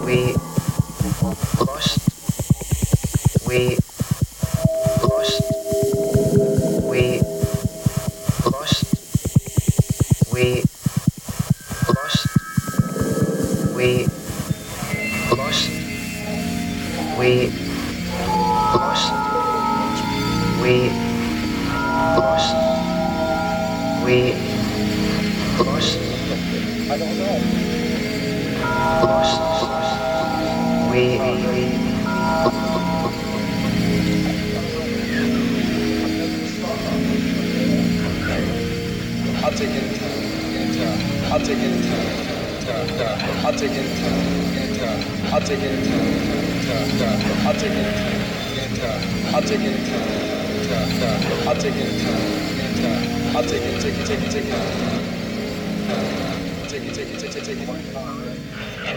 we lost, we lost, we lost, we lost, we lost, we lost, we lost, we lost, I don't know. lost, we I'll take it in time. I'll take it in time. I'll take it in time. I'll take it in time. I'll take it in time. I'll take it in time. I'll take it in time. I'll take it, take it. Take it.